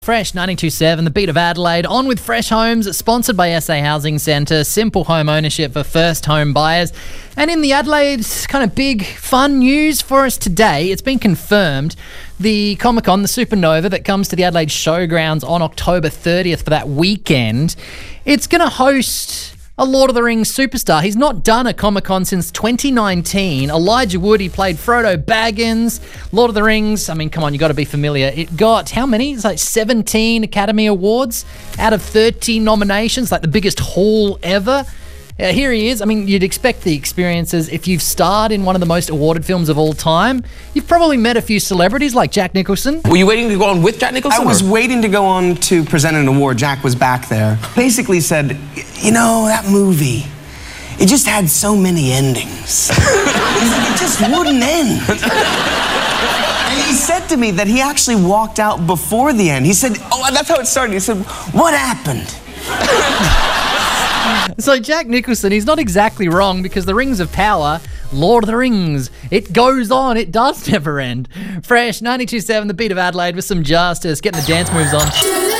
Fresh 92.7, the beat of Adelaide, on with Fresh Homes, sponsored by SA Housing Centre, simple home ownership for first home buyers. And in the Adelaide kind of big fun news for us today, it's been confirmed the Comic-Con, the Supernova that comes to the Adelaide Showgrounds on October 30th for that weekend, it's going to host a Lord of the Rings superstar. He's not done a Comic-Con since 2019. Elijah Wood, he played Frodo Baggins. Lord of the Rings, I mean, come on, you got to be familiar. It got, how many? It's like 17 Academy Awards out of 30 nominations, like the biggest haul ever. Here he is. I mean, you'd expect the experiences. If you've starred in one of the most awarded films of all time, you've probably met a few celebrities like Jack Nicholson. Were you waiting to go on with Jack Nicholson? I was waiting to go on to present an award. Jack was back there. Basically said, you know, that movie, it just had so many endings. He's like, it just wouldn't end. And he said to me that he actually walked out before the end. He said, oh, that's how it started. He said, what happened? So Jack Nicholson, he's not exactly wrong, because the Rings of Power, Lord of the Rings, it goes on, it does never end. Fresh 92.7, the beat of Adelaide with some justice, getting the dance moves on.